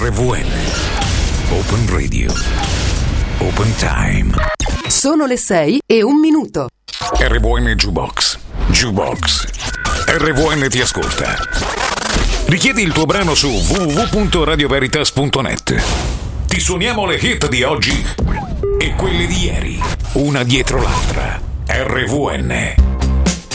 RVN. Open Radio. Open Time. Sono le 6:01. RVN Jukebox. Jukebox. RVN ti ascolta. Richiedi il tuo brano su www.radioveritas.net. Ti suoniamo le hit di oggi e quelle di ieri, una dietro l'altra. RVN.